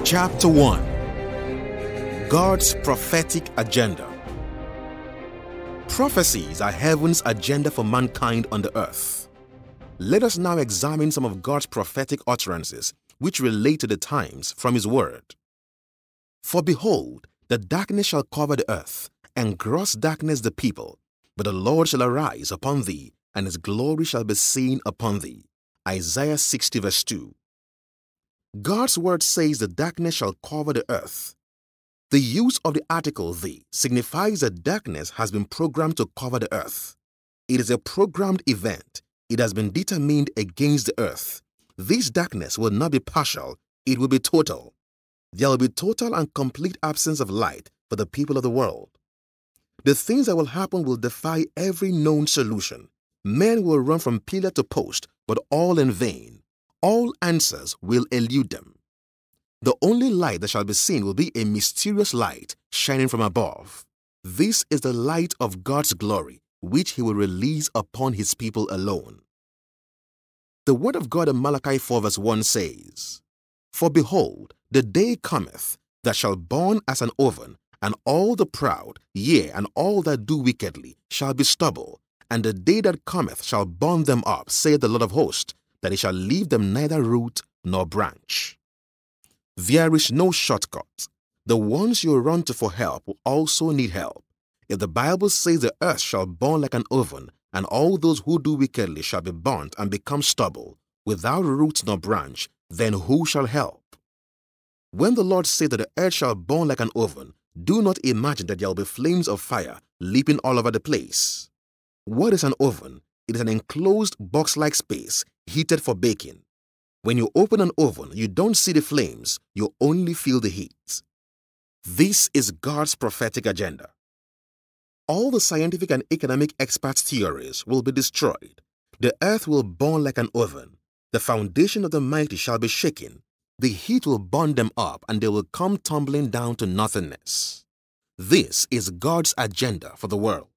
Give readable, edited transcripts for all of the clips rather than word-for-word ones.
Chapter 1. God's Prophetic Agenda. Prophecies are heaven's agenda for mankind on the earth. Let us now examine some of God's prophetic utterances which relate to the times from His Word. For behold, the darkness shall cover the earth, and gross darkness the people. But the Lord shall arise upon thee, and His glory shall be seen upon thee. Isaiah 60 verse 2. God's word says the darkness shall cover the earth. The use of the article "the" signifies that darkness has been programmed to cover the earth. It is a programmed event. It has been determined against the earth. This darkness will not be partial, it will be total. There will be total and complete absence of light for the people of the world. The things that will happen will defy every known solution. Men will run from pillar to post, but all in vain. All answers will elude them. The only light that shall be seen will be a mysterious light shining from above. This is the light of God's glory, which He will release upon His people alone. The word of God in Malachi 4 verse 1 says, For behold, the day cometh that shall burn as an oven, and all the proud, yea, and all that do wickedly, shall be stubble. And the day that cometh shall burn them up, saith the Lord of hosts, that He shall leave them neither root nor branch. There is no shortcut. The ones you run to for help will also need help. If the Bible says the earth shall burn like an oven, and all those who do wickedly shall be burnt and become stubble, without root nor branch, then who shall help? When the Lord said that the earth shall burn like an oven, do not imagine that there will be flames of fire leaping all over the place. What is an oven? It is an enclosed box-like space heated for baking. When you open an oven, you don't see the flames, you only feel the heat. This is God's prophetic agenda. All the scientific and economic experts' theories will be destroyed. The earth will burn like an oven. The foundation of the mighty shall be shaken. The heat will burn them up, and they will come tumbling down to nothingness. This is God's agenda for the world.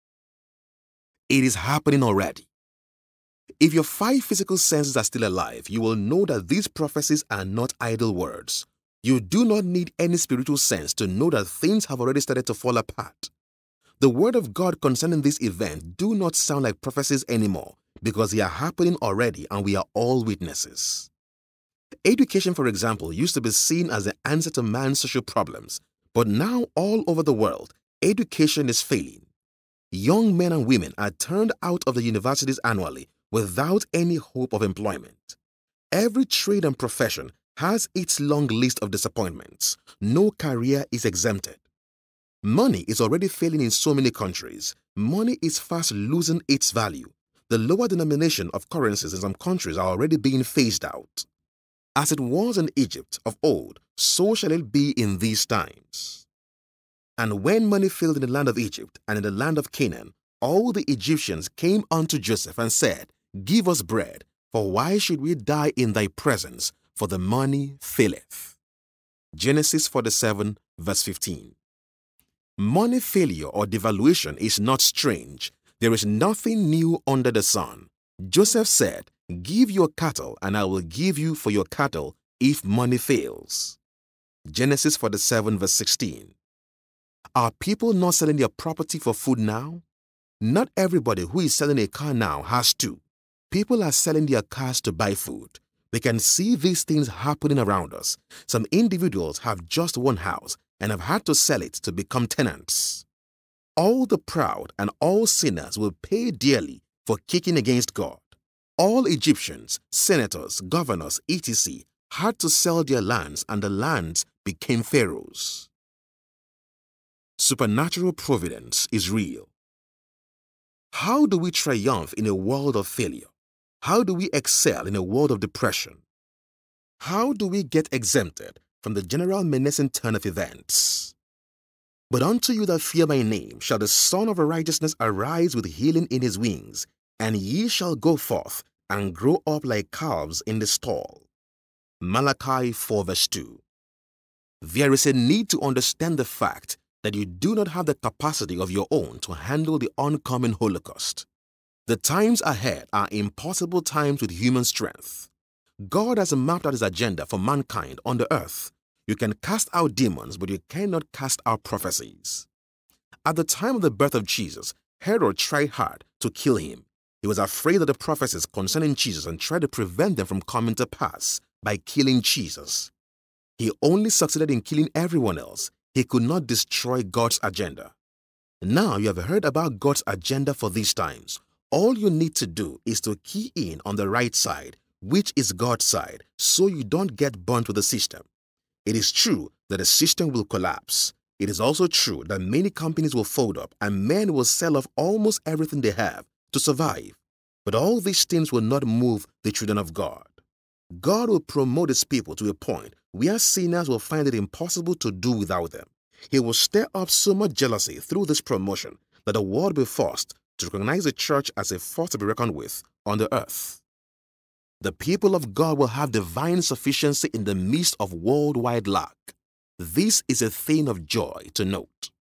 It is happening already. If your 5 physical senses are still alive, you will know that these prophecies are not idle words. You do not need any spiritual sense to know that things have already started to fall apart. The word of God concerning this event do not sound like prophecies anymore, because they are happening already and we are all witnesses. Education, for example, used to be seen as the answer to man's social problems, but now all over the world, education is failing. Young men and women are turned out of the universities annually without any hope of employment. Every trade and profession has its long list of disappointments. No career is exempted. Money is already failing in so many countries. Money is fast losing its value. The lower denomination of currencies in some countries are already being phased out. As it was in Egypt of old, so shall it be in these times. And when money failed in the land of Egypt and in the land of Canaan, all the Egyptians came unto Joseph and said, Give us bread, for why should we die in thy presence? For the money faileth. Genesis 47 verse 15. Money failure or devaluation is not strange. There is nothing new under the sun. Joseph said, Give your cattle, and I will give you for your cattle if money fails. Genesis 47 verse 16. Are people not selling their property for food now? Not everybody who is selling a car now has to. People are selling their cars to buy food. We can see these things happening around us. Some individuals have just one house and have had to sell it to become tenants. All the proud and all sinners will pay dearly for kicking against God. All Egyptians, senators, governors, etc. had to sell their lands, and the lands became pharaohs. Supernatural providence is real. How do we triumph in a world of failure? How do we excel in a world of depression? How do we get exempted from the general menacing turn of events? But unto you that fear my name shall the Son of Righteousness arise with healing in his wings, and ye shall go forth and grow up like calves in the stall. Malachi 4 verse 2. There is a need to understand the fact that you do not have the capacity of your own to handle the oncoming Holocaust. The times ahead are impossible times with human strength. God has mapped out His agenda for mankind on the earth. You can cast out demons, but you cannot cast out prophecies. At the time of the birth of Jesus, Herod tried hard to kill him. He was afraid of the prophecies concerning Jesus and tried to prevent them from coming to pass by killing Jesus. He only succeeded in killing everyone else. He could not destroy God's agenda. Now you have heard about God's agenda for these times. All you need to do is to key in on the right side, which is God's side, so you don't get burnt with the system. It is true that the system will collapse. It is also true that many companies will fold up and men will sell off almost everything they have to survive. But all these things will not move the children of God. God will promote His people to a point where sinners will find it impossible to do without them. He will stir up so much jealousy through this promotion that the world will be forced to recognize the church as a force to be reckoned with on the earth. The people of God will have divine sufficiency in the midst of worldwide lack. This is a thing of joy to note.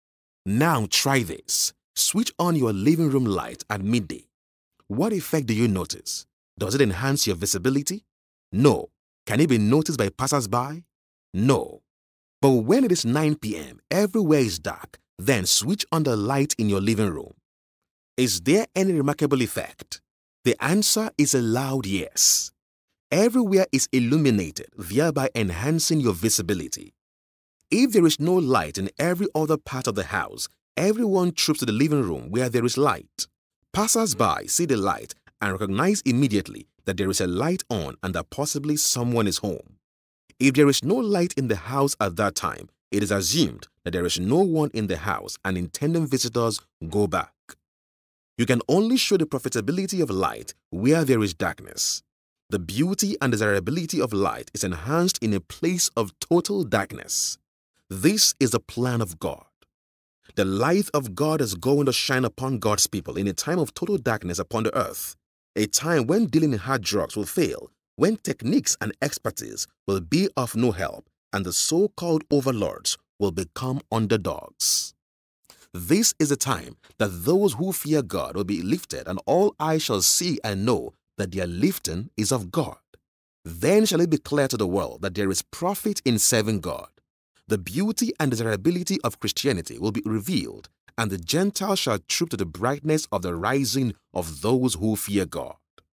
Now try this. Switch on your living room light at midday. What effect do you notice? Does it enhance your visibility? No. Can it be noticed by passers-by? No. But when it is 9 p.m., everywhere is dark, then switch on the light in your living room. Is there any remarkable effect? The answer is a loud yes. Everywhere is illuminated, thereby enhancing your visibility. If there is no light in every other part of the house, everyone troops to the living room where there is light. Passers-by see the light and recognize immediately that there is a light on and that possibly someone is home. If there is no light in the house at that time, it is assumed that there is no one in the house and intending visitors go back. You can only show the profitability of light where there is darkness. The beauty and desirability of light is enhanced in a place of total darkness. This is the plan of God. The light of God is going to shine upon God's people in a time of total darkness upon the earth, a time when dealing in hard drugs will fail, when techniques and expertise will be of no help, and the so-called overlords will become underdogs. This is the time that those who fear God will be lifted, and all eyes shall see and know that their lifting is of God. Then shall it be clear to the world that there is profit in serving God. The beauty and desirability of Christianity will be revealed, and the Gentiles shall troop to the brightness of the rising of those who fear God.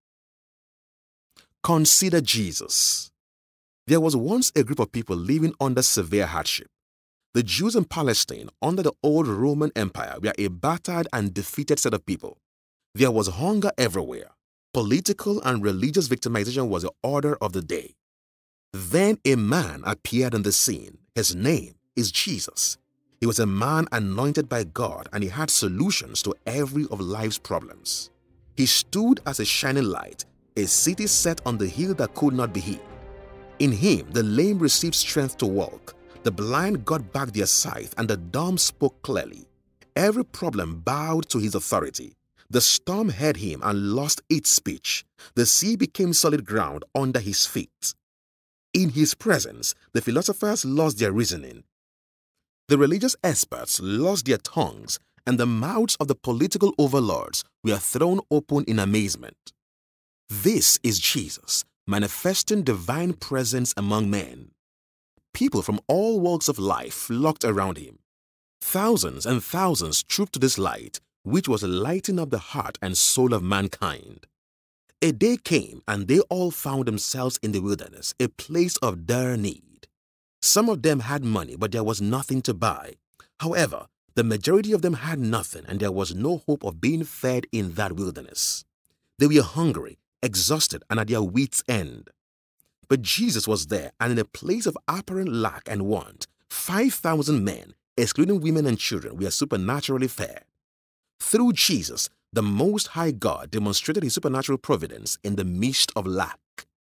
Consider Jesus. There was once a group of people living under severe hardship. The Jews in Palestine under the old Roman Empire were a battered and defeated set of people. There was hunger everywhere. Political and religious victimization was the order of the day. Then a man appeared on the scene. His name is Jesus. He was a man anointed by God, and he had solutions to every of life's problems. He stood as a shining light, a city set on the hill that could not be hid. In him, the lame received strength to walk, the blind got back their sight, and the dumb spoke clearly. Every problem bowed to his authority. The storm heard him and lost its speech. The sea became solid ground under his feet. In his presence, the philosophers lost their reasoning. The religious experts lost their tongues, and the mouths of the political overlords were thrown open in amazement. This is Jesus, manifesting divine presence among men. People from all walks of life flocked around him. Thousands and thousands trooped to this light, which was lighting up the heart and soul of mankind. A day came, and they all found themselves in the wilderness, a place of dire need. Some of them had money, but there was nothing to buy. However, the majority of them had nothing, and there was no hope of being fed in that wilderness. They were hungry, exhausted, and at their wits' end. But Jesus was there, and in a place of apparent lack and want, 5,000 men, excluding women and children, were supernaturally fed. Through Jesus, the Most High God demonstrated His supernatural providence in the midst of lack.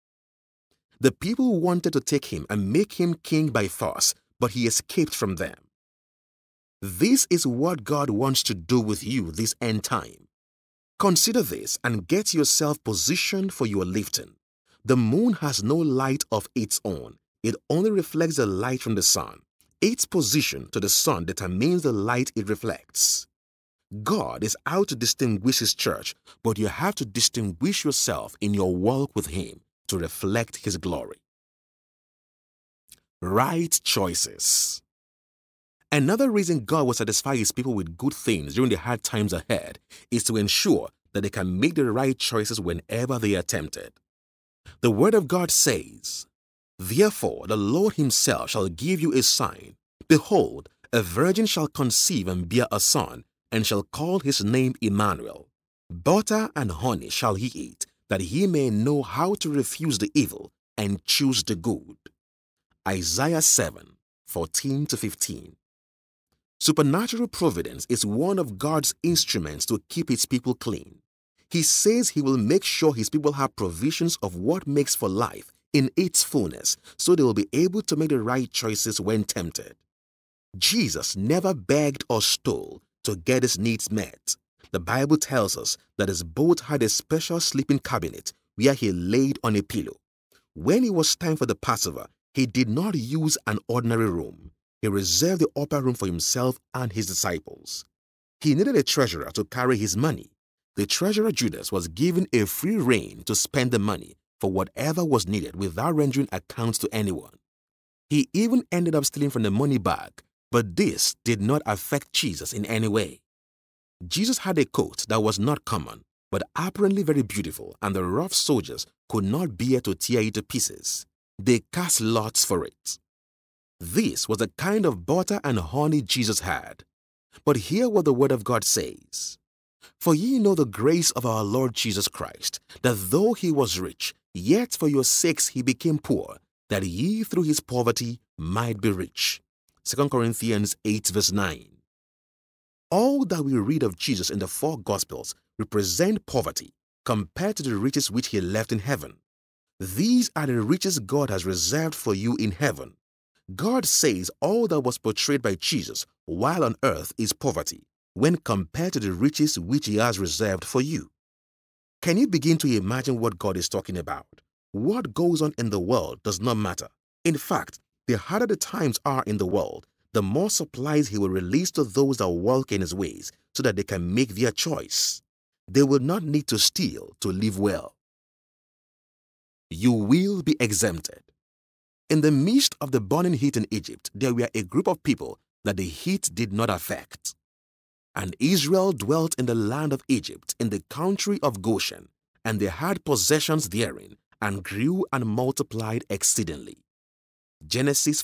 The people wanted to take Him and make Him king by force, but He escaped from them. This is what God wants to do with you this end time. Consider this and get yourself positioned for your lifting. The moon has no light of its own. It only reflects the light from the sun. Its position to the sun determines the light it reflects. God is out to distinguish His church, but you have to distinguish yourself in your walk with Him to reflect His glory. Right choices. Another reason God will satisfy his people with good things during the hard times ahead is to ensure that they can make the right choices whenever they are tempted. The Word of God says, "Therefore the Lord himself shall give you a sign. Behold, a virgin shall conceive and bear a son, and shall call his name Emmanuel. Butter and honey shall he eat, that he may know how to refuse the evil and choose the good." Isaiah 7:14-15. Supernatural providence is one of God's instruments to keep his people clean. He says he will make sure his people have provisions of what makes for life in its fullness, so they will be able to make the right choices when tempted. Jesus never begged or stole to get his needs met. The Bible tells us that his boat had a special sleeping cabinet where he laid on a pillow. When it was time for the Passover, he did not use an ordinary room. He reserved the upper room for himself and his disciples. He needed a treasurer to carry his money. The treasurer Judas was given a free rein to spend the money for whatever was needed without rendering accounts to anyone. He even ended up stealing from the money bag, but this did not affect Jesus in any way. Jesus had a coat that was not common, but apparently very beautiful, and the rough soldiers could not bear to tear it to pieces. They cast lots for it. This was the kind of butter and honey Jesus had. But hear what the Word of God says. "For ye know the grace of our Lord Jesus Christ, that though he was rich, yet for your sakes he became poor, that ye through his poverty might be rich." 2 Corinthians 8:9. All that we read of Jesus in the four Gospels represent poverty compared to the riches which he left in heaven. These are the riches God has reserved for you in heaven. God says all that was portrayed by Jesus while on earth is poverty when compared to the riches which he has reserved for you. Can you begin to imagine what God is talking about? What goes on in the world does not matter. In fact, the harder the times are in the world, the more supplies he will release to those that walk in his ways so that they can make their choice. They will not need to steal to live well. You will be exempted. In the midst of the burning heat in Egypt, there were a group of people that the heat did not affect. And Israel dwelt in the land of Egypt, in the country of Goshen, and they had possessions therein, and grew and multiplied exceedingly. Genesis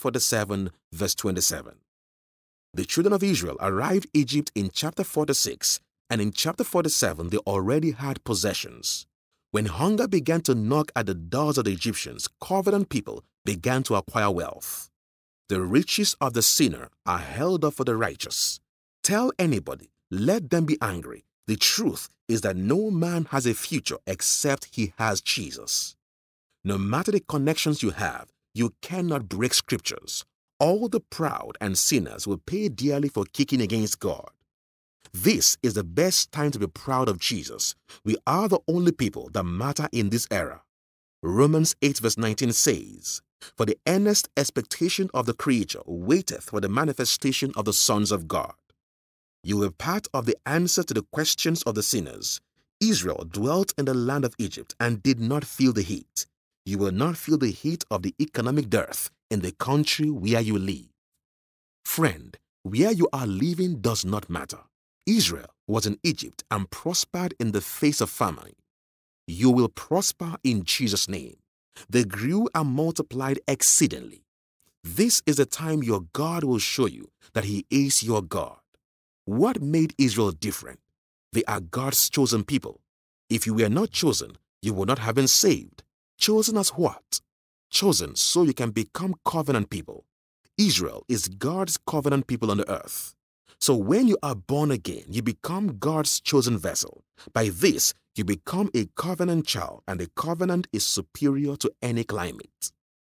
47:27. The children of Israel arrived Egypt in chapter 46, and in chapter 47 they already had possessions. When hunger began to knock at the doors of the Egyptians, covenant people began to acquire wealth. The riches of the sinner are held up for the righteous. Tell anybody, let them be angry. The truth is that no man has a future except he has Jesus. No matter the connections you have, you cannot break scriptures. All the proud and sinners will pay dearly for kicking against God. This is the best time to be proud of Jesus. We are the only people that matter in this era. Romans 8:19 says, "For the earnest expectation of the creature waiteth for the manifestation of the sons of God." You were part of the answer to the questions of the sinners. Israel dwelt in the land of Egypt and did not feel the heat. You will not feel the heat of the economic dearth in the country where you live. Friend, where you are living does not matter. Israel was in Egypt and prospered in the face of famine. You will prosper in Jesus' name. They grew and multiplied exceedingly. This is the time your God will show you that he is your God. What made Israel different? They are God's chosen people. If you were not chosen, you would not have been saved. Chosen as what? Chosen so you can become covenant people. Israel is God's covenant people on the earth. So when you are born again, you become God's chosen vessel. By this, you become a covenant child, and the covenant is superior to any climate.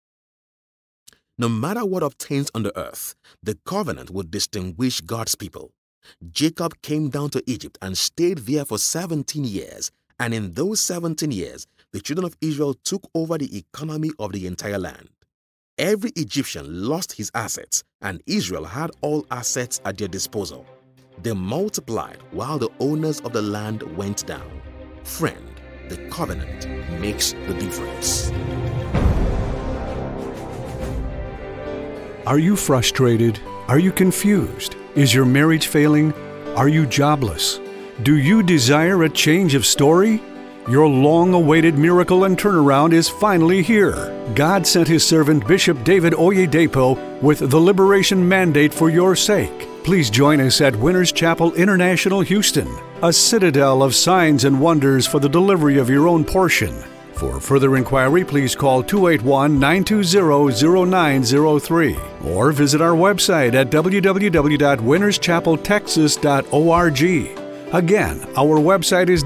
No matter what obtains on the earth, the covenant would distinguish God's people. Jacob came down to Egypt and stayed there for 17 years, and in those 17 years, the children of Israel took over the economy of the entire land. Every Egyptian lost his assets, and Israel had all assets at their disposal. They multiplied while the owners of the land went down. Friend, the covenant makes the difference. Are you frustrated? Are you confused? Is your marriage failing? Are you jobless? Do you desire a change of story? Your long-awaited miracle and turnaround is finally here. God sent His servant Bishop David Oyedepo with the liberation mandate for your sake. Please join us at Winners Chapel International, Houston, a citadel of signs and wonders for the delivery of your own portion. For further inquiry, please call 281-920-0903 or visit our website at www.winnerschapeltexas.org. Again, our website is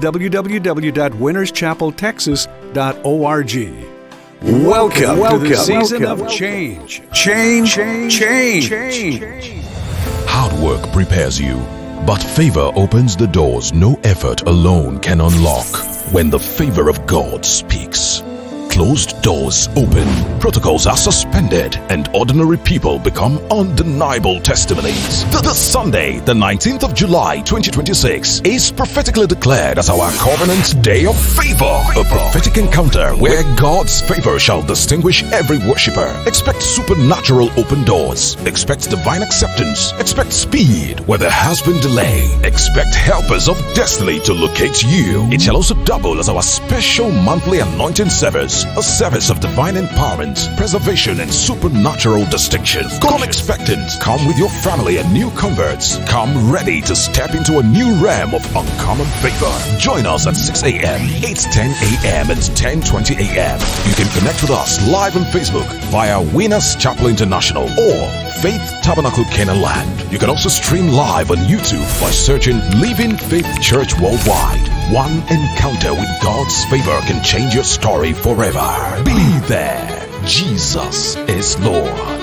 www.winnerschapeltexas.org. Welcome to the season of change. Change. Hard work prepares you, but favor opens the doors no effort alone can unlock. When the favor of God speaks, closed doors open, protocols are suspended, and ordinary people become undeniable testimonies. This Sunday, the 19th of July, 2026, is prophetically declared as our Covenant Day of Favor, a prophetic encounter where God's favor shall distinguish every worshiper. Expect supernatural open doors. Expect divine acceptance. Expect speed where there has been delay. Expect helpers of destiny to locate you. It shall also double as our special monthly anointing service, a service of divine empowerment, preservation, and supernatural distinction. Come expectant. Come with your family and new converts. Come ready to step into a new realm of uncommon favor. Join us at 6 a.m., 8:10 a.m., and 10:20 a.m. You can connect with us live on Facebook via Winners Chapel International or Faith Tabernacle Canaan Land. You can also stream live on YouTube by searching Living Faith Church Worldwide. One encounter with God's favor can change your story forever. Be there. Jesus is Lord.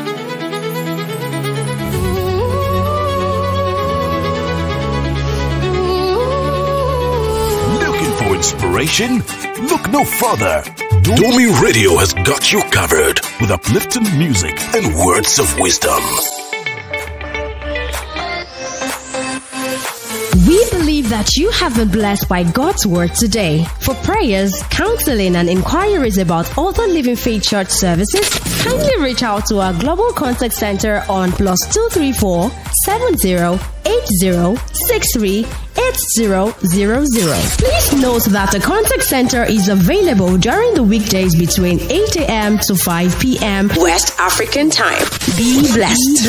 Looking for inspiration? Look no further. Domi Radio has got you covered with uplifting music and words of wisdom. We believe that you have been blessed by God's word today. For prayers, counseling, and inquiries about other Living Faith Church services, kindly reach out to our Global Contact Center on +234 70 80 63 8000. Please note that the contact center is available during the weekdays between 8 a.m. to 5 p.m. West African time. Be blessed.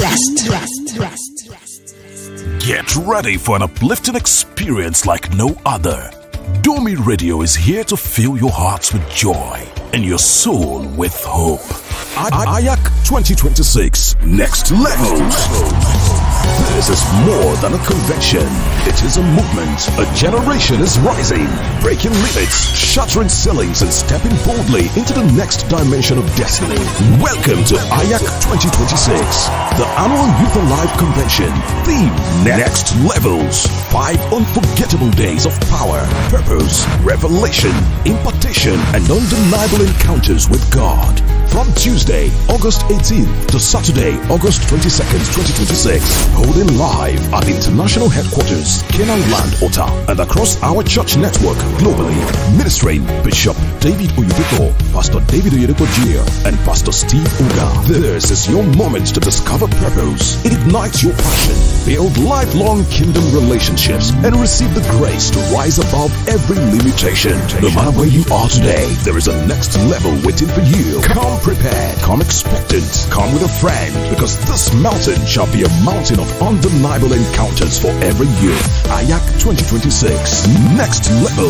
Get ready for an uplifting experience like no other. Domi Radio is here to fill your hearts with joy and your soul with hope. Ayak 2026, next level. This is more than a convention. It is a movement. A generation is rising, breaking limits, shattering ceilings, and stepping boldly into the next dimension of destiny. Welcome to Ayak 2026, the annual Youth Alive Convention. Theme: Next Levels. 5 unforgettable days of power, purpose, revelation, impartation, and undeniable encounters with God. From Tuesday, August 18th to Saturday, August 22nd, 2026. Holding live at International Headquarters, Canaan Land, Ota, and across our church network globally. Ministering Bishop David Oyedepo, Pastor David Oyedepo Jr., and Pastor Steve Uga. This is your moment to discover purpose, ignite your passion, build lifelong kingdom relationships, and receive the grace to rise above every limitation. No matter where you are today, there is a next level waiting for you. Come prepared, come expectant, come with a friend, because this mountain shall be a mountain of undeniable encounters for every youth. Ayak 2026, next level.